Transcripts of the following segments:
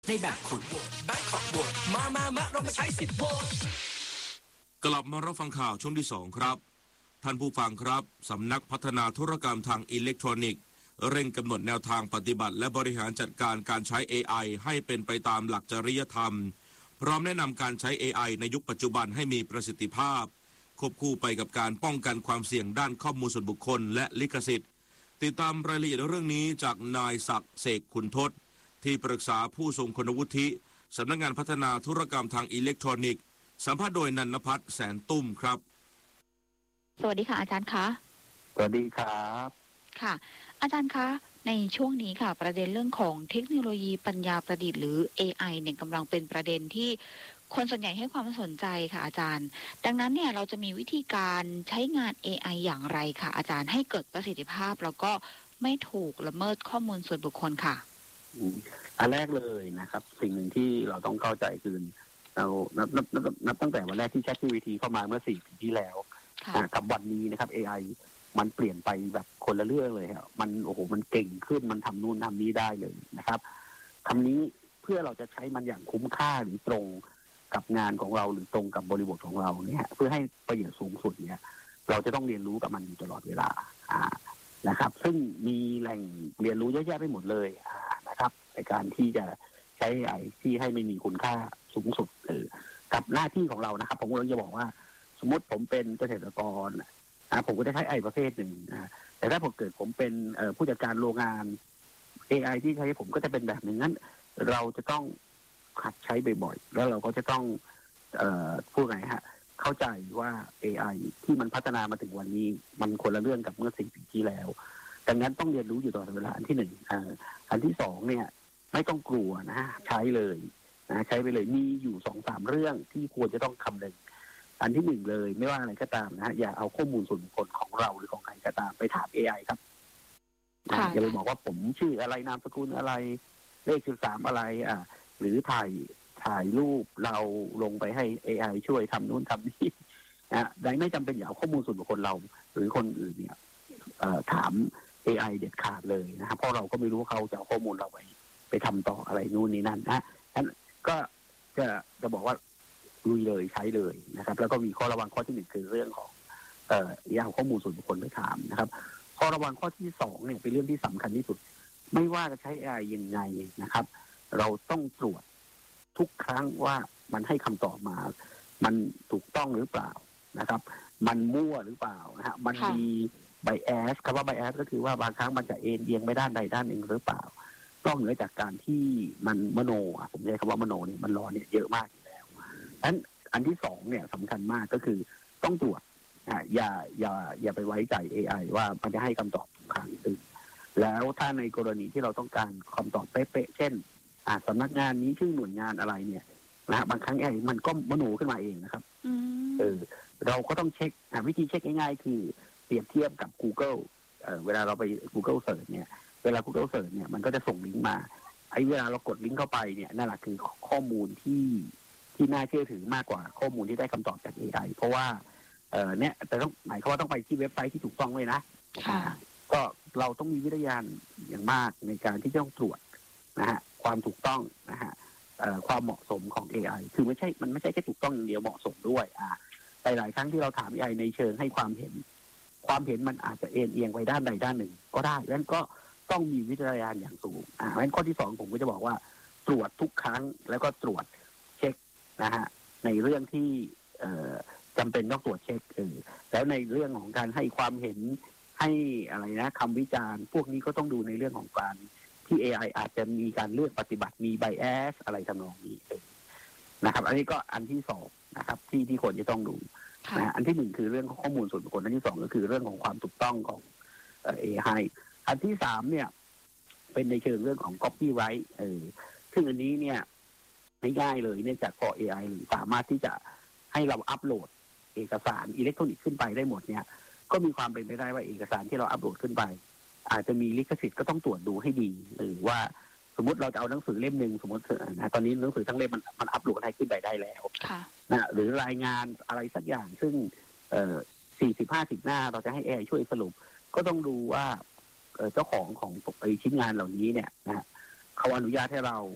ในแบบคุณโหวตแบงคอกโหวตมาเรามาใช้สิทธิ์โหวตกลับมารับฟังข่าวช่วงที่2ครับท่านผู้ฟังครับสำนักพัฒนาธุรกรรมทางอิเล็กทรอนิกส์เร่งกำหนดแนวทางปฏิบัติและบริหารจัดการการใช้ AI ให้เป็นไปตามหลักจริยธรรมพร้อมแนะนำการใช้ AI ในยุคปัจจุบันให้มีประสิทธิภาพควบคู่ไปกับการป้องกันความเสี่ยงด้านข้อมูลส่วนบุคคลและลิขสิทธิ์ติดตามรายละเอียดเรื่องนี้จากนายศักดิ์เสกขุนทศที่ปรึกษาผู้ทรงคุณวุฒิสำนักงานพัฒนาธุรกรรมทางอิเล็กทรอนิกส์สัมภาษณ์โดยนันทพัฒน์แสนตุ้มครับสวัสดีค่ะอาจารย์คะสวัสดีครับค่ะอาจารย์คะในช่วงนี้ค่ะประเด็นเรื่องของเทคโนโลยีปัญญาประดิษฐ์หรือ AI เนี่ยกำลังเป็นประเด็นที่คนส่วนใหญ่ให้ความสนใจค่ะอาจารย์ดังนั้นเนี่ยเราจะมีวิธีการใช้งาน AI อย่างไรค่ะอาจารย์ให้เกิดประสิทธิภาพแล้วก็ไม่ถูกละเมิดข้อมูลส่วนบุคคลค่ะอันแรกเลยนะครับสิ่งหนึ่งที่เราต้องเข้าใจคือเรานับตั้งแต่วันแรกที่ ChatGPT เข้ามาเมื่อ4 ปีที่แล้วกับวันนี้นะครับ AI มันเปลี่ยนไปแบบคนละเรื่องเลยครับมันเก่งขึ้นมันทำนู่นทำนี้ได้เลยนะครับคำนี้เพื่อเราจะใช้มันอย่างคุ้มค่าหรือตรงกับงานของเราหรือตรงกับบริบทของเราเนี่ยเพื่อให้ประโยชน์สูงสุดเนี่ยเราจะต้องเรียนรู้กับมันอยู่ตลอดเวลานะครับซึ่งมีแหล่งเรียนรู้เยอะแยะไปหมดเลยนะครับในการที่จะใช้ AI ที่ให้ไม่มีคุณค่าสูงสุดกับหน้าที่ของเรานะครับผมก็จะบอกว่าสมมติผมเป็นเกษตรกรผมก็จะใช้ AI ประเภทหนึ่งแต่ถ้าผมเกิดผมเป็นผู้จัดการโรงงาน AI ที่ใช้ผมก็จะเป็นแบบหนึ่งนั้นเราจะต้องหัดใช้บ่อยๆแล้วเราก็จะต้องพูดไงฮะเข้าใจว่า AI ที่มันพัฒนามาถึงวันนี้มันคนละเรื่องกับเมื่อ4 ปีที่แล้วดังนั้นต้องเรียนรู้อยู่ตลอดเวลาอันที่หนึ่งอันที่สองเนี่ยไม่ต้องกลัวนะใช้เลยใช้ไปเลยมีอยู่2-3เรื่องที่ควรจะต้องคำนึงอันที่หนึ่งเลยไม่ว่าอะไรก็ตามอย่าเอาข้อมูลส่วนบุคคลของเราหรือของใครก็ตามไปถาม AI ครับอย่าไปบอกว่าผมชื่ออะไรนามสกุลอะไรเลข13อะไรหรือถ่ายรูปเราลงไปให้ AI ช่วยทำนู่นทำนี่ดังไม่จำเป็นอย่าเอาข้อมูลส่วนบุคคลเราหรือคนอื่นเนี่ยถาม AI เด็ดขาดเลยนะครับเพราะเราก็ไม่รู้เขาจะเอาข้อมูลเราไปทำต่ออะไรนู่นนี่นั่นนั้นก็จะบอกว่าลุยเลยใช้เลยนะครับแล้วก็มีข้อระวังข้อที่หนึ่งคือเรื่องของอย่าเอาข้อมูลส่วนบุคคลไปถามนะครับข้อระวังข้อที่สองเนี่ยเป็นเรื่องที่สำคัญที่สุดไม่ว่าจะใช้ AI ยังไงนะครับเราต้องตรวจทุกครั้งว่ามันให้คำตอบมามันถูกต้องหรือเปล่านะครับมันมั่วหรือเปล่านะฮะมันมีไบแอสคำว่าไบแอสก็คือว่าบางครั้งมันจะเอ็นเอียงไปด้านใดด้านหนึ่งหรือเปล่านอกเหนือจากการที่มันมโนผมใช้คำว่ามโนเนี่ยมันรอเนี่ยเยอะมากอยู่แล้วอันที่สองเนี่ยสำคัญมากก็คือต้องตรวจอย่าไปไว้ใจ AI ว่ามันจะให้คำตอบทุกครั้งแล้วถ้าในกรณีที่เราต้องการคำตอบเป๊ะๆเช่นสำนักงานนี้ชื่อหน่วยงานอะไรเนี่ยนะบางครั้ง AI มันก็มโนขึ้นมาเองนะครับเราก็ต้องเช็ควิธีเช็คง่ายๆคือเปรียบเทียบกับ Google เวลาเราไป Google Search เนี่ยเวลา Google Search เนี่ยมันก็จะส่งลิงก์มาเวลาเรากดลิงก์เข้าไปเนี่ยนั่นแหละคือข้อมูลที่น่าเชื่อถือมากกว่าข้อมูลที่ได้คำตอบจาก AI เพราะว่าเนี่ยแต่ต้องหมายความว่าต้องไปที่เว็บไซต์ที่ถูกต้องเลยนะก็เราต้องมีวิทยาอย่างมากในการที่จะต้องตรวจนะฮะความถูกต้องนะฮะความเหมาะสมของ AI คือมันไม่ใช่แค่ถูกต้องอย่างเดียวเหมาะสมด้วยหลายครั้งที่เราถาม AI ในเชิงให้ความเห็นมันอาจจะเอ็นเอียงไปด้านใดด้านหนึ่งก็ได้ดังนั้นก็ต้องมีวิทยาอย่างสูงเพราะฉะนั้นข้อที่สองผมก็จะบอกว่าตรวจทุกครั้งแล้วก็ตรวจเช็คนะฮะในเรื่องที่จำเป็นต้องตรวจเช็คแล้วในเรื่องของการให้ความเห็นให้อะไรนะคำวิจารณ์พวกนี้ก็ต้องดูในเรื่องของการที่ AI อาจจะมีการเลือกปฏิบัติมีไบแอสอะไรทำนองนี้นะครับอันนี้ก็อันที่สองนะครับที่ควรจะต้องดูอันที่หนึ่งคือเรื่องข้อมูลส่วนบุคคลอันที่สองก็คือเรื่องของความถูกต้องของAI อันที่สามเนี่ยเป็นในเชิงเรื่องของ copyright ซึ่งอันนี้เนี่ยง่ายๆเลยเนื่องจากพอ AI สามารถที่จะให้เราอัปโหลดเอกสารอิเล็กทรอนิกส์ขึ้นไปได้หมดเนี่ยก็มีความเป็นไปได้ว่าเอกสารที่เราอัปโหลดขึ้นไปอาจจะมีลิขสิทธิ์ก็ต้องตรวจดูให้ดีหรือว่าสมมติเราจะเอาหนังสือเล่มหนึ่งสมมติตอนนี้หนังสือทั้งเล่มมันอัปโหลดให้ขึ้นไปได้แล้วหรือรายงานอะไรสักอย่างซึ่ง40-50 หน้าเราจะให้ AI ช่วยสรุปก็ต้องดูว่าเจ้าของชิ้นงานเหล่านี้เนี่ยนะเขาอนุญาตให้เรา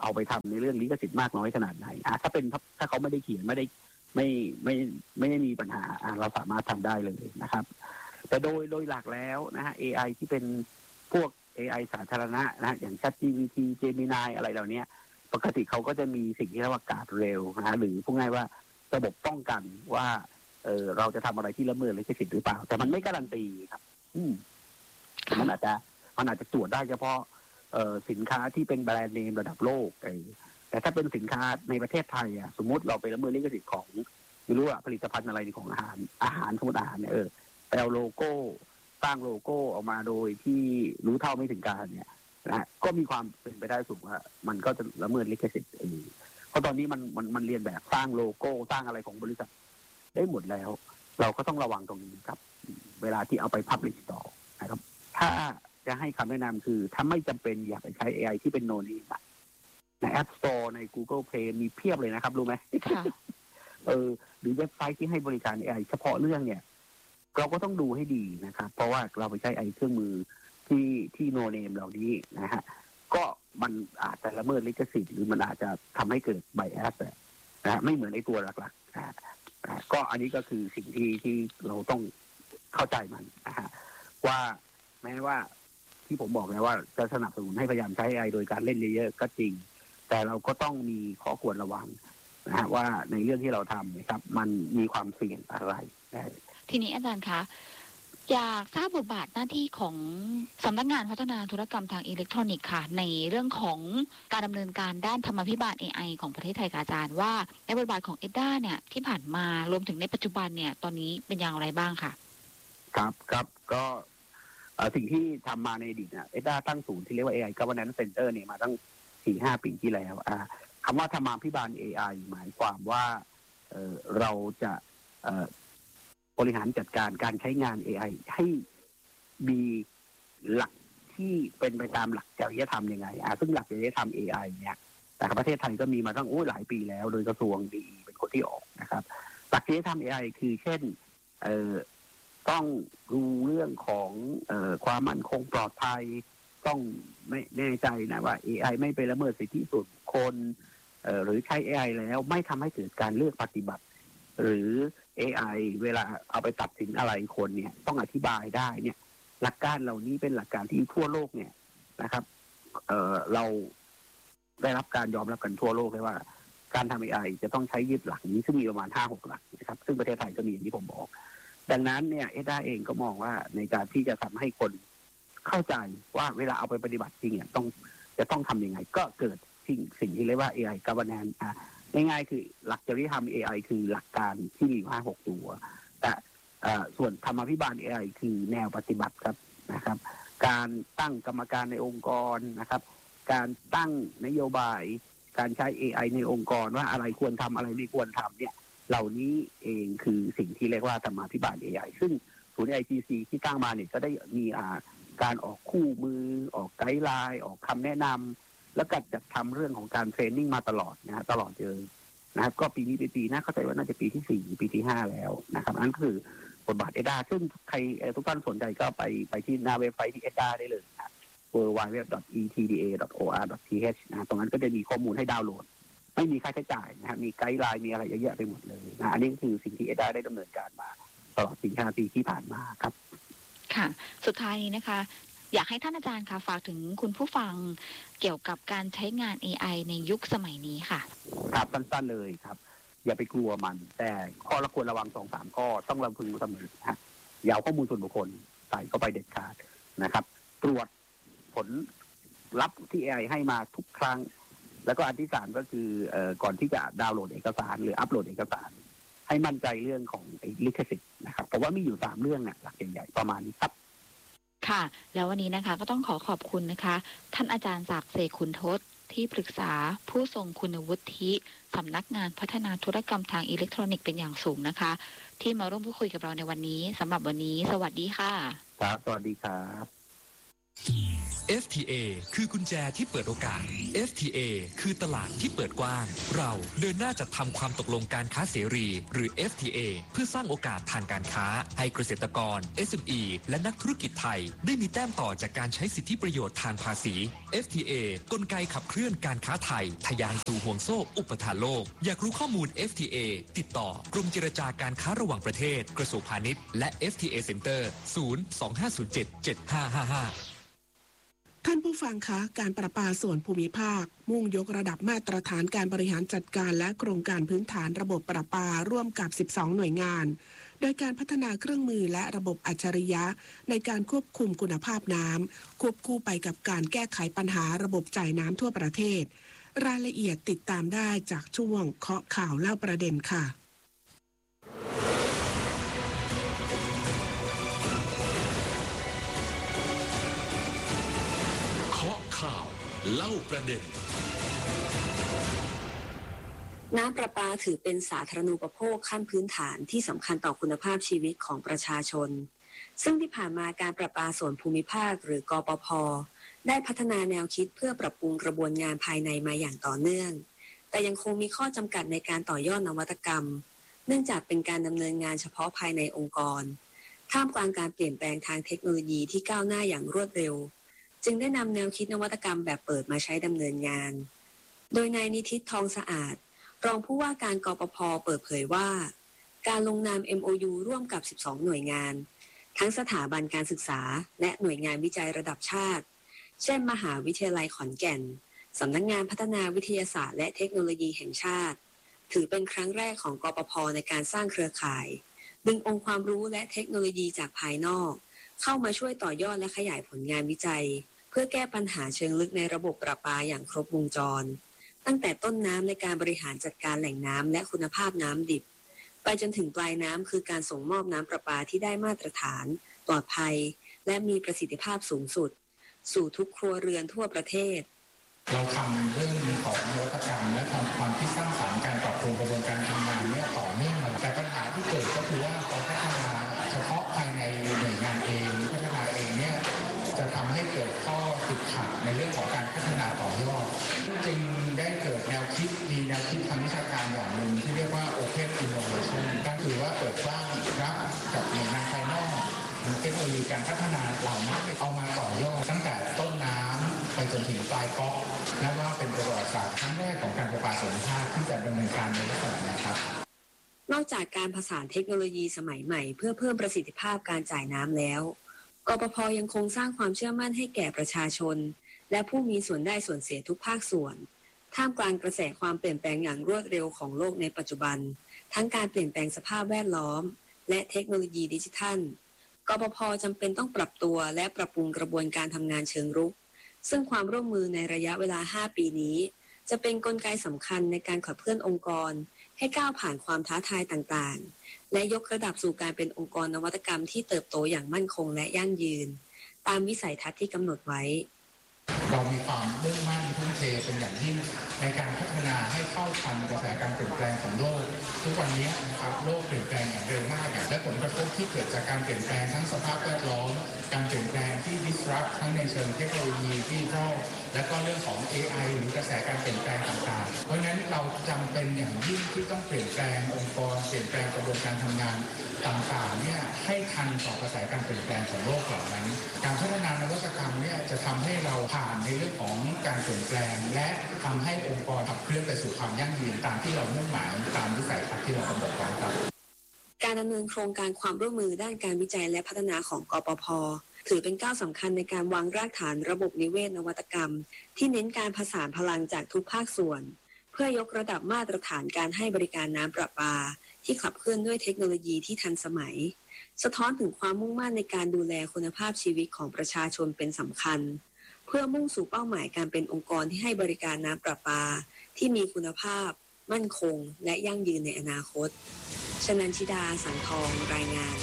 เอาไปทำในเรื่องลิขสิทธิ์มากน้อยขนาดไหนถ้าเขาไม่ได้เขียนไม่ได้มีปัญหาเราสามารถทำได้เลยนะครับแต่โดยหลักแล้วนะฮะ AI ที่เป็นพวก AI สาธารณะนะอย่าง ChatGPT Gemini อะไรเหล่านี้ปกติเขาก็จะมีสิ่งที่เรียกว่าการ์ดเรลนะฮะหรือพูดง่ายว่าระบบป้องกันว่าเราจะทำอะไรที่ละเมิดลิขสิทธิ์หรือเปล่าแต่มันไม่การันตีครับมันอาจจะตรวจได้เฉพาะสินค้าที่เป็นแบรนด์เนมระดับโลกแต่ถ้าเป็นสินค้าในประเทศไทยสมมติเราไปละเมิดลิขสิทธิ์ของไม่รู้ผลิตภัณฑ์อะไรของอาหารสมมติอาหารเนี่ยไปเอาโลโก้สร้างโลโก้ออกมาโดยที่รู้เท่าไม่ถึงการเนี่ยนะก็มีความเป็นไปได้สูงว่ามันก็จะละเมิดลิขสิทธิ์เพราะตอนนี้มันเรียนแบบสร้างโลโก้สร้างอะไรของบริษัทได้หมดแล้วเราก็ต้องระวังตรงนี้ครับเวลาที่เอาไปพับลิชต่อนะครับถ้าจะให้คำแนะนำคือถ้าไม่จำเป็นอย่าไปใช้ AI ที่เป็นโนเนมใน App Store ใน Google Play มีเพียบเลยนะครับรู้ไหมหรือเว็บไซต์ที่ให้บริการ AI เฉพาะเรื่องเนี่ยเราก็ต้องดูให้ดีนะครับเพราะว่าเราไปใช้เครื่องมือที่โนเนมเหล่านี้นะฮะก็มันอาจจะละเมิดลิขสิทธิ์หรือมันอาจจะทำให้เกิดไบแอสนะไม่เหมือนไอ้ตัวหลักๆก็อันนี้ก็คือสิ่งที่เราต้องเข้าใจมันนะฮะว่าแม้ว่าที่ผมบอกแล้วว่าจะสนับสนุนให้พยายามใช้ AI โดยการเล่นเยอะๆก็จริงแต่เราก็ต้องมีข้อควรระวังนะฮะว่าในเรื่องที่เราทำนะครับมันมีความเสี่ยงอะไรทีนี้อาจารย์คะอยากทราบบทบาทหน้าที่ของสำนักงานพัฒนาธุรกรรมทางอิเล็กทรอนิกส์ค่ะในเรื่องของการดำเนินการด้านธรรมาภิบาล AI ของประเทศไทยค่ะอาจารย์ว่าในบทบาทของเอ็ดด้าเนี่ยที่ผ่านมารวมถึงในปัจจุบันเนี่ยตอนนี้เป็นอย่างไรบ้างค่ะครับก็สิ่งที่ทำมาในอดีตเนี่ยเอ็ดด้าตั้งศูนย์ที่เรียกว่า AI Governance Center เนี่ยมาตั้ง 4-5 ปีที่แล้วคำว่าธรรมาภิบาล AI หมายความว่าเราจะบริหารจัดการการใช้งาน AI ให้มีหลักที่เป็นไปตามหลักจริยธรรมยังไงซึ่งหลักจริยธรรม AI เนี่ยแต่ประเทศไทยก็มีมาตั้งหลายปีแล้วโดยกระทรวงดีเป็นคนที่ออกนะครับหลักจริยธรรม AI คือเช่นต้องดูเรื่องของความมั่นคงปลอดภัยต้องไม่แน่ใจนะว่า AI ไม่ไปละเมิดสิทธิส่วนบุคคลหรือใช้ AI แล้วไม่ทำให้เกิดการเลือกปฏิบัติหรือ AI เวลาเอาไปตัดสินอะไรคนเนี่ยต้องอธิบายได้เนี่ยหลักการเหล่านี้เป็นหลักการที่ทั่วโลกเนี่ยนะครับเราได้รับการยอมรับกันทั่วโลกเลยว่าการทำ AI จะต้องใช้ยึดหลักนี้ซึ่งมีประมาณ 5-6 หลักนะครับซึ่งประเทศไทยก็มีอย่างที่ผมบอกดังนั้นเนี่ยเอ็ดด้าเองก็มองว่าในการที่จะทำให้คนเข้าใจว่าเวลาเอาไปปฏิบัติจริงเนี่ยจะต้องทำยังไงก็เกิดสิ่งที่เรียกว่า AI Governance ง่ายๆคือหลักจริยธรรม AI คือหลักการที่มี 5-6 ตัวแต่ส่วนธรรมาภิบาล AI คือแนวปฏิบัติครับนะครับการตั้งกรรมการในองค์กรนะครับการตั้งนโยบายการใช้ AI ในองค์กรว่าอะไรควรทำอะไรไม่ควรทำเนี่ยเหล่านี้เองคือสิ่งที่เรียกว่าธรรมาภิบาล AI ซึ่งศูนย์ IGC ที่ตั้งมาเนี่ยก็ได้มีการออกคู่มือออกไกด์ไลน์ออกคำแนะนำแล้วก็จัดทำเรื่องของการเทรนนิ่งมาตลอดนะฮะตลอดเลยนะครับก็ปีนี้เป็นปีหน้าเข้าใจว่าน่าจะปีที่4ปีที่5แล้วนะครับนั่นคือบทบาทเอ็ดด้าซึ่งใครทุกท่านสนใจก็ไปที่หน้าเว็บไซต์ที่เอ็ดด้าได้เลยนะ www.etda.or.th นะตรงนั้นก็จะมีข้อมูลให้ดาวน์โหลดไม่มีค่าใช้จ่ายนะครับมีไกด์ไลน์มีอะไรเยอะแยะไปหมดเลยนะอันนี้คือสิ่งที่เอ็ดด้าได้ดำเนินการมาตลอด4-5 ปีที่ผ่านมาครับค่ะสุดท้ายนี้นะคะอยากให้ท่านอาจารย์ค่ะฝากถึงคุณผู้ฟังเกี่ยวกับการใช้งาน AI ในยุคสมัยนี้ค่ะครับสั้นๆเลยครับอย่าไปกลัวมันแต่ข้อละควรระวัง 2-3 ข้อต้องระพึงเสมอนะอย่าเอาข้อมูลส่วนบุคคลใส่เข้าไปเด็ดขาดนะครับตรวจผลลัพธ์ที่ AI ให้มาทุกครั้งแล้วก็อันที่3ก็คือก่อนที่จะดาวน์โหลดเอกสารหรืออัปโหลดเอกสารให้มั่นใจเรื่องของลิขสิทธิ์นะครับเพราะว่ามีอยู่3เรื่องเนี่ยหลักใหญ่ๆประมาณนี้ครับค่ะแล้ววันนี้นะคะก็ต้องขอบคุณนะคะท่านอาจารย์ศักดิ์ เสกขุนทศที่ปรึกษาผู้ทรงคุณวุฒิสำนักงานพัฒนาธุรกรรมทางอิเล็กทรอนิกส์เป็นอย่างสูงนะคะที่มาร่วมพูดคุยกับเราในวันนี้สำหรับวันนี้สวัสดีค่ะครับสวัสดีครับ FTA คือกุญแจที่เปิดโอกาส FTA คือตลาดที่เปิดกว้างเราเดินหน้าจัดทำความตกลงการค้าเสรีหรือ FTA เพื่อสร้างโอกาสทางการค้าให้เกษตรกร SME และนักธุรกิจไทยได้มีแต้มต่อจากการใช้สิทธิประโยชน์ทางภาษี FTA กลไกขับเคลื่อนการค้าไทยทะยานสู่ห่วงโซ่อุปทานโลกอยากรู้ข้อมูล FTA ติดต่อกรมเจรจาการค้าระหว่างประเทศกระทรวงพาณิชย์และ FTA Center 025077555 ท่านผู้ฟังคะการประปาส่วนภูมิภาคมุ่งยกระดับมาตรฐานการบริหารจัดการและโครงการพื้นฐานระบบประปาร่วมกับ 12 หน่วยงานโดยการพัฒนาเครื่องมือและระบบอัจฉริยะในการควบคุมคุณภาพน้ำควบคู่ไปกับการแก้ไขปัญหาระบบจ่ายน้ำทั่วประเทศรายละเอียดติดตามได้จากช่วงเคาะข่าวเล่าประเด็นค่ะเล่าประเด็นน้ำประปาถือเป็นสาธารณูปโภคขั้นพื้นฐานที่สำคัญต่อคุณภาพชีวิตของประชาชนซึ่งที่ผ่านมาการประปาส่วนภูมิภาคหรือกปภ.ได้พัฒนาแนวคิดเพื่อปรับปรุงกระบวนงานภายในมาอย่างต่อเนื่องแต่ยังคงมีข้อจำกัดในการต่อยอดนวัตกรรมเนื่องจากเป็นการดำเนินงานเฉพาะภายในองค์กรท่ามกลางการเปลี่ยนแปลงทางเทคโนโลยีที่ก้าวหน้าอย่างรวดเร็วจึงได้นำแนวคิดนวัตกรรมแบบเปิดมาใช้ดำเนินงานโดยนายนิติทองสะอาดรองผู้ว่าการกปภ.เปิดเผยว่าการลงนาม MOU ร่วมกับ 12 หน่วยงานทั้งสถาบันการศึกษาและหน่วยงานวิจัยระดับชาติเช่นมหาวิทยาลัยขอนแก่นสำนักงานพัฒนาวิทยาศาสตร์และเทคโนโลยีแห่งชาติถือเป็นครั้งแรกของกปภ.ในการสร้างเครือข่ายดึงองค์ความรู้และเทคโนโลยีจากภายนอกเข้ามาช่วยต่อยอดและขยายผลงานวิจัยเพื่อแก้ปัญหาเชิงลึกในระบบประปาอย่างครบวงจรตั้งแต่ต้นน้ำในการบริหารจัดการแหล่งน้ำและคุณภาพน้ำดิบไปจนถึงปลายน้ำคือการส่งมอบน้ำประปาที่ได้มาตรฐานปลอดภัยและมีประสิทธิภาพสูงสุดสู่ทุกครัวเรือนทั่วประเทศเราทำเรื่องของนวัตกรรมและทำความคิดสร้างสรรค์การปรับปรุงกระบวนการทำงานเนี่ยต่อเนื่องมาแต่ปัญหาที่เกิดก็คือว่าพอพัฒนาเฉพาะภายในหน่วยงานเองพัฒนาเองเนี่ยจะทำให้เกิดข้อติดขัดในเรื่องของการพัฒนาต่อยอดจึงได้เกิดแนวคิดทางวิชาการอย่างหนึ่งที่เรียกว่า Open Innovation ก็คือว่าเปิดกว้างรับกับหน่วยงานภายนอกเทคโนโลยีการพัฒนาเหล่านั้นเอามาต่อยอดตั้งแต่ต้นน้ำไปจนถึงปลายก๊อกและว่าเป็นประวัติศาสตร์ครั้งแรกของการประปาส่วนภูมิภาคที่จะดำเนินการในลักษณะนี้ครับนอกจากการผสานเทคโนโลยีสมัยใหม่เพื่อเพิ่มประสิทธิภาพการจ่ายน้ำแล้วกปภ.ยังคงสร้างความเชื่อมั่นให้แก่ประชาชนและผู้มีส่วนได้ส่วนเสียทุกภาคส่วนท่ามกลางกระแสความเปลี่ยนแปลงอย่างรวดเร็วของโลกในปัจจุบันทั้งการเปลี่ยนแปลงสภาพแวดล้อมและเทคโนโลยีดิจิทัลกปภ.จำเป็นต้องปรับตัวและปรับปรุงกระบวนการทำงานเชิงรุกซึ่งความร่วมมือในระยะเวลา 5 ปีนี้จะเป็นกลไกสำคัญในการขับเคลื่อนองค์กรให้ก้าวผ่านความท้าทายต่างๆและยกระดับสู่การเป็นองค์กรนวัตกรรมที่เติบโตอย่างมั่นคงและยั่งยืนตามวิสัยทัศน์ที่กำหนดไว้เรามีความมุ่งมั่นทุ่มเทเป็นอย่างยิ่งในการพัฒนาให้เข้าทันกระแสการเปลี่ยนแปลงของโลกทุกวันนี้นะครับโลกเปลี่ยนแปลงอย่างเร็วมากและผลกระทบที่เกิดจากการเปลี่ยนแปลงทั้งสภาพแวดล้อมการเปลี่ยนแปลงที่ disrupt ทั้งในเชิงเทคโนโลยีดิจิทัลและก็เรื่องของ AI หรือกระแสการเปลี่ยนแปลงต่างๆเพราะฉะนั้นเราจำเป็นอย่างยิ่งที่ต้องเปลี่ยนแปลงองค์กรเปลี่ยนแปลงกระบวนการทำงานต่างๆเนี่ยให้ทันต่อกระแสการเปลี่ยนแปลงของโลกเหล่านั้นการพัฒนานวัตกรรมเนี่ยจะทำให้เราผ่านในเรื่องของการเปลี่ยนแปลงและทำให้องค์กรขับเคลื่อนไปสู่ความยั่งยืนตามที่เรามุ่งหมายตามวิสัยทัศน์ที่เรากำหนดไว้ครับการดำเนินโครงการความร่วมมือด้านการวิจัยและพัฒนาของกปภ.ถือเป็นก้าวสำคัญในการวางรากฐานระบบนิเวศนวัตกรรมที่เน้นการผสานพลังจากทุกภาคส่วนเพื่อยกระดับมาตรฐานการให้บริการน้ำประปาที่ขับเคลื่อนด้วยเทคโนโลยีที่ทันสมัยสะท้อนถึงความมุ่งมั่นในการดูแลคุณภาพชีวิตของประชาชนเป็นสำคัญเพื่อมุ่งสู่เป้าหมายการเป็นองค์กรที่ให้บริการน้ำประปาที่มีคุณภาพมั่นคงและยั่งยืนในอนาคตชนันชิดาสังทองรายงาน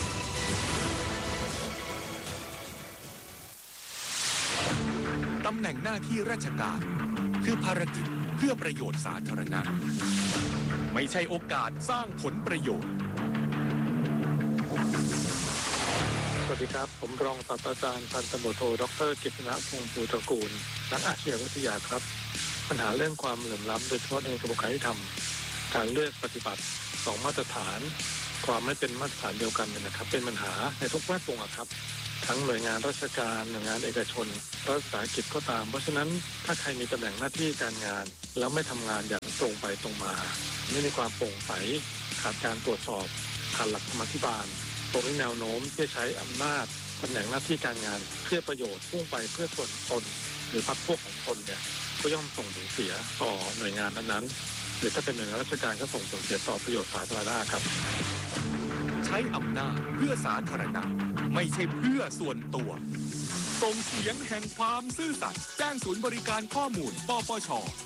ตำแหน่งหน้าที่ราชการคือภารกิจเพื่อประโยชน์สาธารณะไม่ใช่โอกาสสร้างผลประโยชน์กดีครับผมรองศาสตราจารย์พันตำรวจโทดร.กิตติณพงษ์ภูตระกูลนักอาชญาวิทยาครับปัญหาเรื่องความเหลื่อมล้ำโดยเฉพาะในกระบวนการยุติธรรมการเลือกปฏิบัติ2มาตรฐานความไม่เป็นมาตรฐานเดียวกันนะครับเป็นปัญหาในทุกแวดวงครับทั้งหน่วยงานราชการหน่วยงานเอกชนรัฐวิสาหกิจก็ตามเพราะฉะนั้นถ้าใครมีตำแหน่งหน้าที่การงานแล้วไม่ทำงานอย่างตรงไปตรงมาไม่มีความโปร่งใสขาดการตรวจสอบขาดหลักธรรมาภิบาลตรงนี้แนวโน้มที่ใช้อำนาจตำแหน่งหน้าที่การงานเพื่อประโยชน์พุ่งไปเพื่อส่วนตนหรือพรรคพวกของตนเนี่ยก็ย่อมส่งผลเสียต่อหน่วยงานนั้นๆหรือถ้าเป็นหน่วยงานราชการก็ส่งผลเสียต่อประโยชน์สาธารณะครับใช้อำนาจเพื่อสาธารณะไม่ใช่เพื่อส่วนตัวส่งเสียงแห่งความซื่อสัตย์แจ้งศูนย์บริการข้อมูลปปช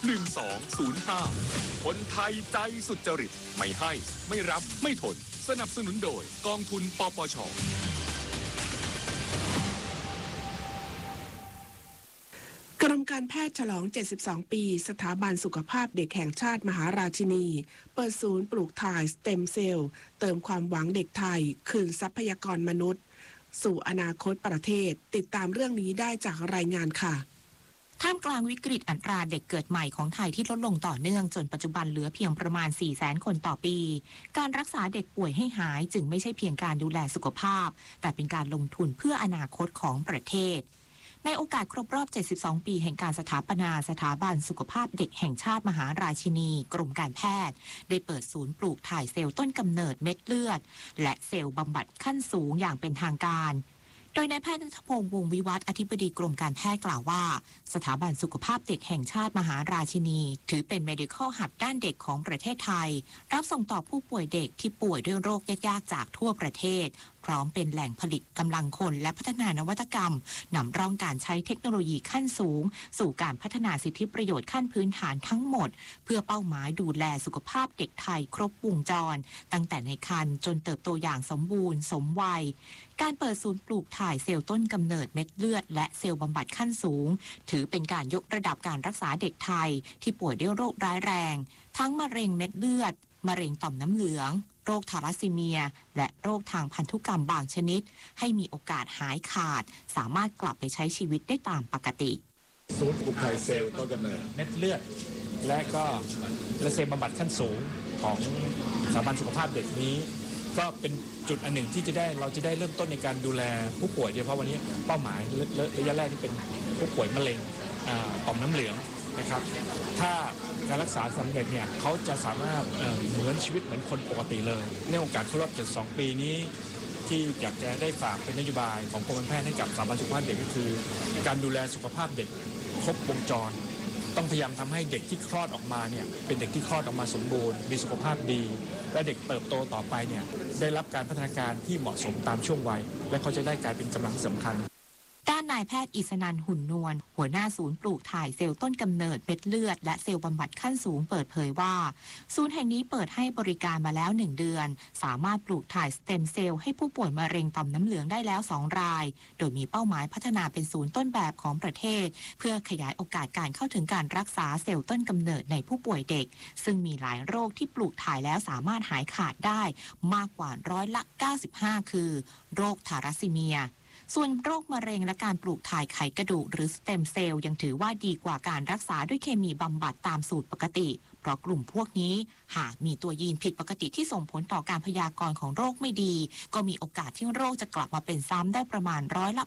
1205คนไทยใจสุจริตไม่ให้ไม่รับไม่ทนสนับสนุนโดยกองทุนปปชกรมการแพทย์ฉลอง 72 ปีสถาบันสุขภาพเด็กแห่งชาติมหาราชินีเปิดศูนย์ปลูกถ่ายสเต็มเซลล์เติมความหวังเด็กไทยคืนทรัพยากรมนุษย์สู่อนาคตประเทศติดตามเรื่องนี้ได้จากรายงานค่ะท่ามกลางวิกฤตอัตราเด็กเกิดใหม่ของไทยที่ลดลงต่อเนื่องจนปัจจุบันเหลือเพียงประมาณ 400,000 คนต่อปีการรักษาเด็กป่วยให้หายจึงไม่ใช่เพียงการดูแลสุขภาพแต่เป็นการลงทุนเพื่ออนาคตของประเทศในโอกาสครบรอบ 72 ปีแห่งการสถาปนาสถาบันสุขภาพเด็กแห่งชาติมหาราชินีกรมการแพทย์ได้เปิดศูนย์ปลูกถ่ายเซลล์ต้นกำเนิดเม็ดเลือดและเซลล์บำบัดขั้นสูงอย่างเป็นทางการโดยนายแพทย์ณัฐพงษ์ วงศ์วิวัฒน์อธิบดีกรมการแพทย์กล่าวว่าสถาบันสุขภาพเด็กแห่งชาติมหาราชินีถือเป็น medical hub ด้านเด็กของประเทศไทยรับส่งต่อผู้ป่วยเด็กที่ป่วยด้วยโรคยากๆจากทั่วประเทศพร้อมเป็นแหล่งผลิตกำลังคนและพัฒนานวัตกรรมนำร่องการใช้เทคโนโลยีขั้นสูงสู่การพัฒนาสิทธิประโยชน์ขั้นพื้นฐานทั้งหมดเพื่อเป้าหมายดูแลสุขภาพเด็กไทยครบวงจรตั้งแต่ในครรภ์จนเติบโตอย่างสมบูรณ์สมวัยการเปิดศูนย์ปลูกถ่ายเซลล์ต้นกำเนิดเม็ดเลือดและเซลล์บำบัดขั้นสูงถือเป็นการยกระดับการรักษาเด็กไทยที่ป่วยด้วยโรคร้ายแรงทั้งมะเร็งเม็ดเลือดมะเร็งต่อมน้ำเหลืองโรคทาลัสซีเมียและโรคทางพันธุกรรมบางชนิดให้มีโอกาสหายขาดสามารถกลับไปใช้ชีวิตได้ตามปกติศูนย์ปลูกถ่ายเซลล์ต้นกำเนิดเม็ดเลือดและก็เซลล์บำบัดขั้นสูงของสถาบันสุขภาพเด็กนี้ก็เป็นจุดอันหนึ่งที่เราจะได้เริ่มต้นในการดูแลผู้ป่วยโดยเฉพาะวันนี้เป้าหมายระยะแรกที่เป็นผู้ป่วยมะเร็งต่อมน้ำเหลืองนะครับถ้าการรักษาสำเร็จเนี่ยเขาจะสามารถเหมือนชีวิตเหมือนคนปกติเลยในโอกาสครบรอบ72 ปีนี้ที่อยากจะได้ฝากเป็นนโยบายของกรมการแพทย์ให้กับสถาบันสุขภาพเด็กก็คือการดูแลสุขภาพเด็กครบวงจรต้องพยายามทำให้เด็กที่คลอดออกมาเนี่ยเป็นเด็กที่คลอดออกมาสมบูรณ์มีสุขภาพดีและเด็กเติบโตต่อไปเนี่ยได้รับการพัฒนาการที่เหมาะสมตามช่วงวัยและเขาจะได้กลายเป็นกำลังสำคัญด้านนายแพทย์อิสนันท์ หุ่นนวลหัวหน้าศูนย์ปลูกถ่ายเซลล์ต้นกำเนิดเม็ดเลือดและเซลล์บำบัดขั้นสูงเปิดเผยว่าศูนย์แห่งนี้เปิดให้บริการมาแล้ว1 เดือนสามารถปลูกถ่ายสเต็มเซลล์ให้ผู้ป่วยมะเร็งต่อมน้ำเหลืองได้แล้ว2 รายโดยมีเป้าหมายพัฒนาเป็นศูนย์ต้นแบบของประเทศเพื่อขยายโอกาสการเข้าถึงการรักษาเซลล์ต้นกำเนิดในผู้ป่วยเด็กซึ่งมีหลายโรคที่ปลูกถ่ายแล้วสามารถหายขาดได้มากกว่า95%คือโรคทาลัสซีเมียส่วนโรคมะเร็งและการปลูกถ่ายไขกระดูกหรือสเต็มเซลล์ยังถือว่าดีกว่าการรักษาด้วยเคมีบำบัดตามสูตรปกติเพราะกลุ่มพวกนี้หากมีตัวยีนผิดปกติที่ส่งผลต่อการพยากรณ์ของโรคไม่ดีก็มีโอกาสที่โรคจะกลับมาเป็นซ้ำได้ประมาณ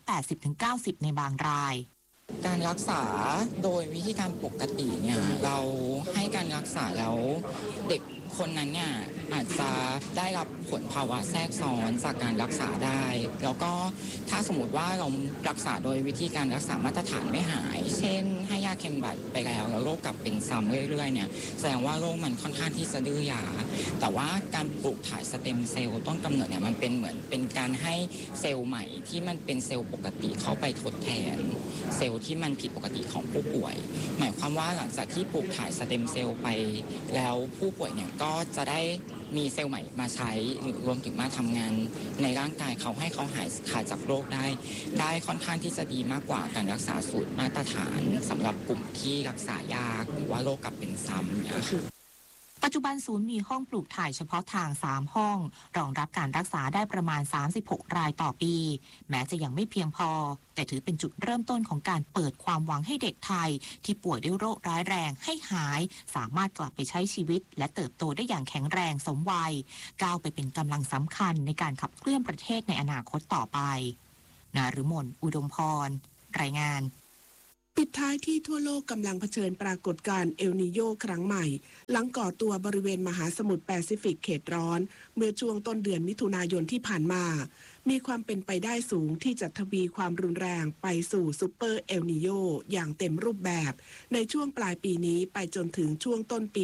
80-90%ในบางรายการรักษาโดยวิธีการปกติเนี่ยเราให้การรักษาแล้วเด็กคนนั้นเนี่ยอาจจะได้รับผลภาวะแทรกซ้อนจากการรักษาได้แล้วก็ถ้าสมมติว่าเรารักษาโดยวิธีการรักษามาตรฐานไม่หายเช่นให้ยาเคมบัดไปแล้วโรคกลับเป็นซ้ำเรื่อยๆเนี่ยแสดงว่าโรคมันค่อนข้างที่จะดื้อยาแต่ว่าการปลูกถ่ายสเต็มเซลล์ต้นกำเนิดเนี่ยมันเป็นเหมือนเป็นการให้เซลล์ใหม่ที่มันเป็นเซลล์ปกติเขาไปทดแทนเซลล์ที่มันผิดปกติของผู้ป่วยหมายความว่าหลังจากที่ปลูกถ่ายสเต็มเซลล์ไปแล้วผู้ป่วยเนี่ยก็จะได้มีเซลล์ใหม่มาใช้รวมถึงมาทำงานในร่างกายเขาให้เขาหายขาดจากโรคได้ค่อนข้างที่จะดีมากกว่าการรักษาสูตรมาตรฐานสำหรับกลุ่มที่รักษายากหรือว่าโรคกลับเป็นซ้ำเนี่ยปปัจจุบันศูนย์มีห้องปลูกถ่ายเฉพาะทาง3ห้องรองรับการรักษาได้ประมาณ36รายต่อปีแม้จะยังไม่เพียงพอแต่ถือเป็นจุดเริ่มต้นของการเปิดความหวังให้เด็กไทยที่ป่วยด้วยโรคร้ายแรงให้หายสามารถกลับไปใช้ชีวิตและเติบโตได้อย่างแข็งแรงสมวัยก้าวไปเป็นกำลังสำคัญในการขับเคลื่อนประเทศในอนาคตต่อไปนฤมล อุดมพรรายงานปิดท้ายที่ทั่วโลกกำลังเผชิญปรากฏการณ์เอลนีโญครั้งใหม่หลังก่อตัวบริเวณมหาสมุทรแปซิฟิกเขตร้อนเมื่อช่วงต้นเดือนมิถุนายนที่ผ่านมามีความเป็นไปได้สูงที่จะทวีความรุนแรงไปสู่ซูเปอร์เอลนีโญอย่างเต็มรูปแบบในช่วงปลายปีนี้ไปจนถึงช่วงต้นปี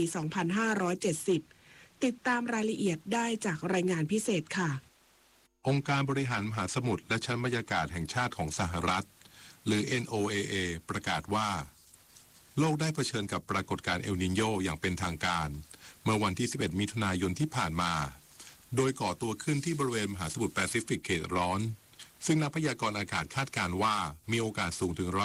2570 ติดตามรายละเอียดได้จากรายงานพิเศษค่ะองค์การบริหารมหาสมุทรและชั้นบรรยากาศแห่งชาติของสหรัฐหรือ NOAA ประกาศว่าโลกได้เผชิญกับปรากฏการณ์เอลนิโญอย่างเป็นทางการเมื่อวันที่ 11 มิถุนายนที่ผ่านมาโดยก่อตัวขึ้นที่บริเวณมหาสมุทรแปซิฟิกเขตร้อนซึ่งนักพยากรณ์อากาศคาดการณ์ว่ามีโอกาสสูงถึง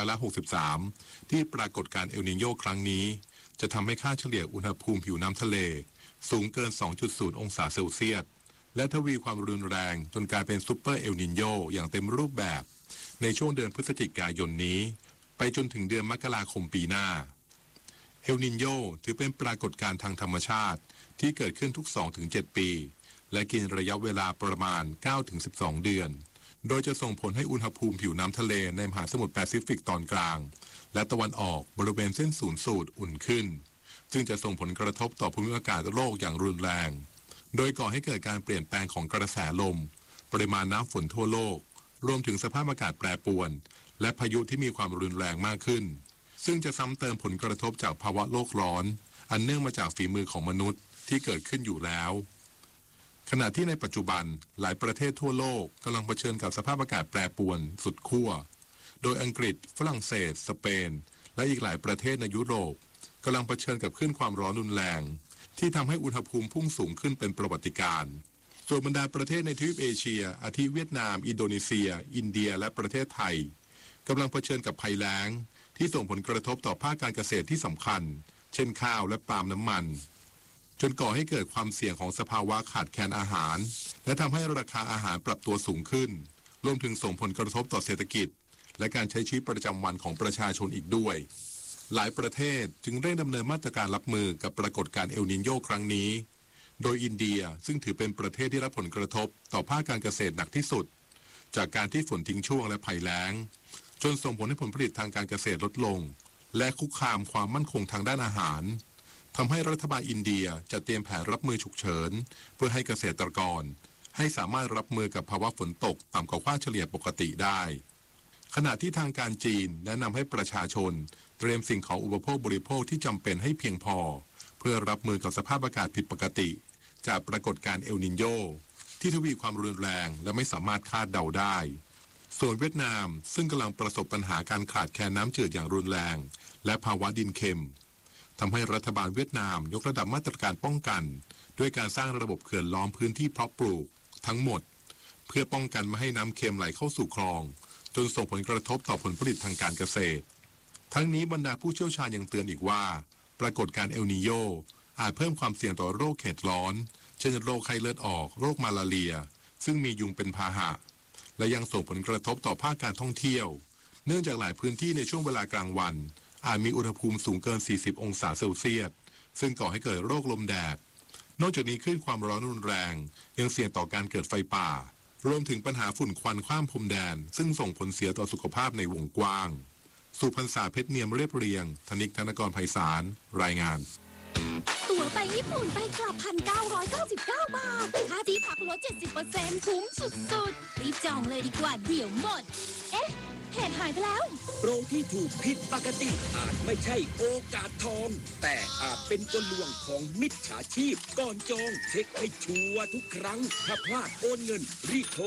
63%ที่ปรากฏการณ์เอลนิโญครั้งนี้จะทำให้ค่าเฉลี่ยอุณหภูมิผิวน้ำทะเลสูงเกิน 2.0 องศาเซลเซียสและทวีความรุนแรงจนกลายเป็นซูเปอร์เอลนิโญอย่างเต็มรูปแบบในช่วงเดือนพฤศจิกายนนี้ไปจนถึงเดือนมกราคมปีหน้าเอลนิโญถือเป็นปรากฏการณ์ทางธรรมชาติที่เกิดขึ้นทุก 2-7 ปีและกินระยะเวลาประมาณ 9-12 เดือนโดยจะส่งผลให้อุณหภูมิผิวน้ำทะเลในมหาสมุทรแปซิฟิกตอนกลางและตะวันออกบริเวณเส้นศูนย์สูตรอุ่นขึ้นซึ่งจะส่งผลกระทบต่อภูมิอากาศโลกอย่างรุนแรงโดยก่อให้เกิดการเปลี่ยนแปลงของกระแสลมปริมาณน้ำฝนทั่วโลกรวมถึงสภาพอากาศแปรปรวนและพายุที่มีความรุนแรงมากขึ้นซึ่งจะซ้ำเติมผลกระทบจากภาวะโลกร้อนอันเนื่องมาจากฝีมือของมนุษย์ที่เกิดขึ้นอยู่แล้วขณะที่ในปัจจุบันหลายประเทศทั่วโลกกำลังเผชิญกับสภาพอากาศแปรปรวนสุดขั้วโดยอังกฤษฝรั่งเศสสเปนและอีกหลายประเทศในยุโรปกำลังเผชิญกับคลื่นความร้อนรุนแรงที่ทำให้อุณหภูมิพุ่งสูงขึ้นเป็นประวัติการณ์ส่วนบรรดาประเทศในทวีปเอเชียอาทิเวียดนามอินโดนีเซียอินเดียและประเทศไทยกำลังเผชิญกับภัยแล้งที่ส่งผลกระทบต่อภาคการเกษตรที่สำคัญเช่นข้าวและปาล์มน้ำมันจนก่อให้เกิดความเสี่ยงของสภาวะขาดแคลนอาหารและทำให้ราคาอาหารปรับตัวสูงขึ้นรวมถึงส่งผลกระทบต่อเศรษฐกิจและการใช้ชีวิตประจำวันของประชาชนอีกด้วยหลายประเทศจึงเร่งดำเนินมาตรการรับมือกับปรากฏการณ์เอลนิโญครั้งนี้โดยอินเดียซึ่งถือเป็นประเทศที่รับผลกระทบต่อภาคการเกษตรหนักที่สุดจากการที่ฝนทิ้งช่วงและภัยแล้งจนส่งผลให้ผลผลิตทางการเกษตรลดลงและคุกคามความมั่นคงทางด้านอาหารทำให้รัฐบาลอินเดียจะเตรียมแผนรับมือฉุกเฉินเพื่อให้เกษตรกรให้สามารถรับมือกับภาวะฝนตกต่ำกว่าค่าเฉลี่ยปกติได้ขณะที่ทางการจีนแนะนำให้ประชาชนเตรียมสิ่งของอุปโภคบริโภคที่จำเป็นให้เพียงพอเพื่อรับมือกับสภาพอากาศผิดปกติจากปรากฏการณ์เอลนิโญที่ทวีความรุนแรงและไม่สามารถคาดเดาได้ส่วนเวียดนามซึ่งกำลังประสบปัญหาการขาดแคลนน้ำจืดอย่างรุนแรงและภาวะดินเค็มทำให้รัฐบาลเวียดนามยกระดับมาตรการป้องกันด้วยการสร้างระบบเขื่อนล้อมพื้นที่เพาะปลูกทั้งหมดเพื่อป้องกันไม่ให้น้ำเค็มไหลเข้าสู่คลองจนส่งผลกระทบต่อผลผลิตทางการเกษตรทั้งนี้บรรดาผู้เชี่ยวชาญยังเตือนอีกว่าปรากฏการณ์เอลนิโญอาจเพิ่มความเสี่ยงต่อโรคเขตร้อนเช่นโรคไข้เลือดออกโรคมาลาเรียซึ่งมียุงเป็นพาหะและยังส่งผลกระทบต่อภาคการท่องเที่ยวเนื่องจากหลายพื้นที่ในช่วงเวลากลางวันอาจมีอุณหภูมิสูงเกิน40องศาเซลเซียสซึ่งก่อให้เกิดโรคลมแดดนอกจากนี้คลื่นความร้อนรุนแรงยังเสี่ยงต่อการเกิดไฟป่ารวมถึงปัญหาฝุ่นควันข้ามพรมแดนซึ่งส่งผลเสียต่อสุขภาพในวงกว้างสุพรรณษาเพชรเนียมเรียบเรียงธนิกธนกรไพศาลรายงานตั๋วไปญี่ปุ่นไปกลับ 1,999 บาทค่าที่พักลด 70% คุ้มสุดๆรีบจองเลยดีกว่าเดี๋ยวหมดเอ๊ะเหตุหายไปแล้วโปรที่ถูกผิดปกติอาจไม่ใช่โอกาสทองแต่อาจเป็นกลลวงของมิจฉาชีพก่อนจองเช็คให้ชัวร์ทุกครั้งถ้าพลาดโอนเงินรีบโทร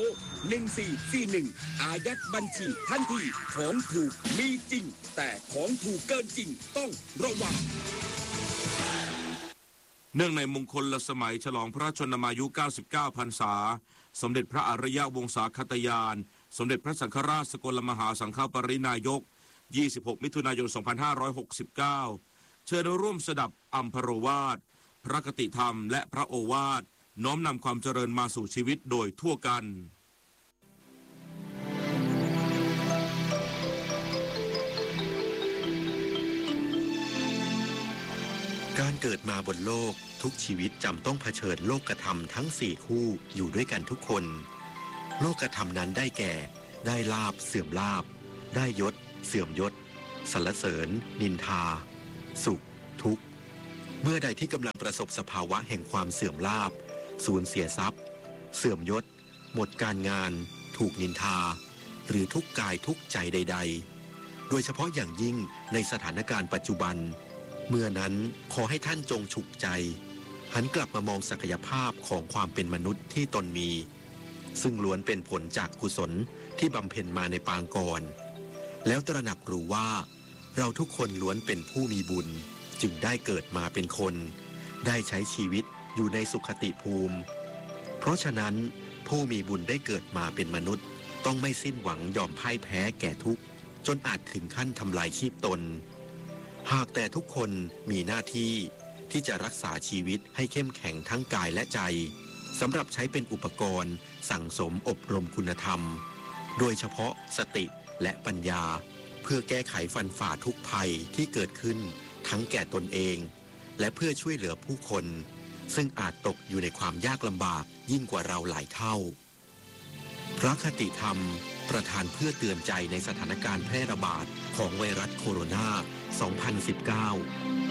1441อายัดบัญชีทันทีของถูกมีจริงแต่ของถูกเกินจริงต้องระวังเนื่องในมงคลสมัยฉลองพระชนมายุ 99 พรรษาสมเด็จพระอริยวงศาคตยานสมเด็จพระสังฆราชสกลมหาสังฆปรินายก 26 มิถุนายน 2569 เชิญร่วมสดับอัมพรวาทพระคติธรรมและพระโอวาทน้อมนำความเจริญมาสู่ชีวิตโดยทั่วกันการเกิดมาบนโลกทุกชีวิตจำต้องเผชิญโลกธรรมทั้ง4คู่อยู่ด้วยกันทุกคนโลกธรรมนั้นได้แก่ได้ลาภเสื่อมลาภได้ยศเสื่อมยศสรรเสริญนินทาสุขทุกข์เมื่อใดที่กำลังประสบสภาวะแห่งความเสื่อมลาภสูญเสียทรัพย์เสื่อมยศหมดการงานถูกนินทาหรือทุกข์กายทุกข์ใจใดๆโดยเฉพาะอย่างยิ่งในสถานการณ์ปัจจุบันเมื่อนั้นขอให้ท่านจงฉุกใจหันกลับมามองศักยภาพของความเป็นมนุษย์ที่ตนมีซึ่งล้วนเป็นผลจากกุศลที่บำเพ็ญมาในปางก่อนแล้วตระหนักรู้ว่าเราทุกคนล้วนเป็นผู้มีบุญจึงได้เกิดมาเป็นคนได้ใช้ชีวิตอยู่ในสุขติภูมิเพราะฉะนั้นผู้มีบุญได้เกิดมาเป็นมนุษย์ต้องไม่สิ้นหวังยอมพ่ายแพ้แก่ทุกข์จนอาจถึงขั้นทำลายชีพตนหากแต่ทุกคนมีหน้าที่ที่จะรักษาชีวิตให้เข้มแข็งทั้งกายและใจสำหรับใช้เป็นอุปกรณ์สั่งสมอบรมคุณธรรมโดยเฉพาะสติและปัญญาเพื่อแก้ไขฟันฝ่าทุกภัยที่เกิดขึ้นทั้งแก่ตนเองและเพื่อช่วยเหลือผู้คนซึ่งอาจตกอยู่ในความยากลำบากยิ่งกว่าเราหลายเท่าพระคติธรรมประทานเพื่อเตือนใจในสถานการณ์แพร่ระบาดของไวรัสโคโรนา 2019